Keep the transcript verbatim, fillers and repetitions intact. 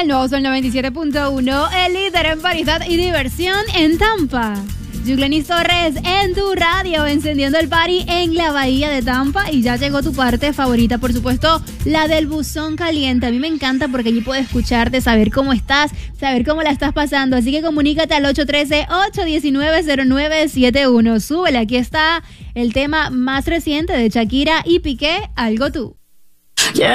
El nuevo Sol noventa y siete punto uno, el líder en variedad y diversión en Tampa. Yuglenis Torres en tu radio, encendiendo el party en la bahía de Tampa. Y ya llegó tu parte favorita, por supuesto, la del buzón caliente. A mí me encanta porque allí puedo escucharte, saber cómo estás, saber cómo la estás pasando. Así que comunícate al ocho uno tres, ocho uno nueve, cero nueve siete uno. Súbele, aquí está el tema más reciente de Shakira y Piqué, Algo Tú. Yeah.